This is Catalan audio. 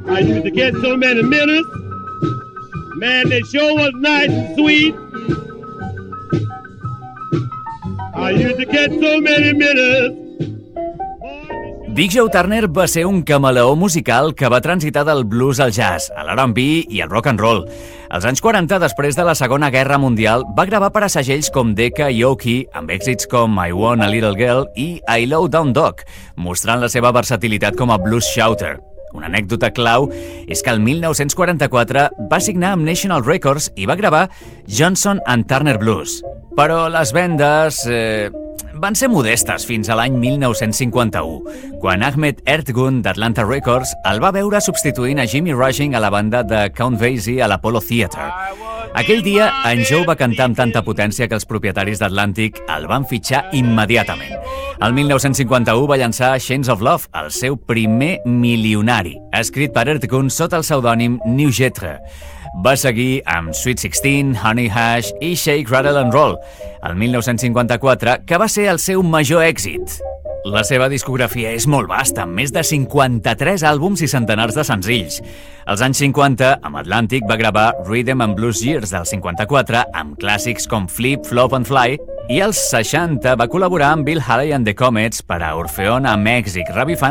I used to get so many minutes. Man, they sure was nice and sweet. I used to get so many minutes. Big Joe Turner va ser un camaleó musical que va transitar del blues al jazz, a l'R&B i al rock and roll. Als anys 40, després de la Segona Guerra Mundial, va gravar per a segells com Decca i Oki, amb èxits com I Want a Little Girl i I Low Down Dog, mostrant la seva versatilitat com a blues shouter. Una anècdota clau és que el 1944 va signar amb National Records i va gravar Johnson and Turner Blues. Però les vendes van ser modestes fins a l'any 1951, quan Ahmet Ertegun d'Atlanta Records el va veure substituint a Jimmy Rushing a la banda de Count Basie a l'Apollo Theatre. Aquell dia, en Joe va cantar amb tanta potència que els propietaris d'Atlantic el van fitxar immediatament. El 1951 va llançar Chains of Love, el seu primer milionari, escrit per Ertegun sota el pseudònim New Jetre. Va seguir amb Sweet 16, Honey Hash i Shake, Rattle and Roll, el 1954, que va ser el seu major èxit. La seva discografia és molt vasta, amb més de 53 àlbums i centenars de senzills. Als anys 50, amb Atlantic va gravar Rhythm and Blues Years del 54, amb clàssics com Flip, Flop and Fly, i als 60 va col·laborar amb Bill Haley and the Comets per a Orpheon a Mèxic, revifant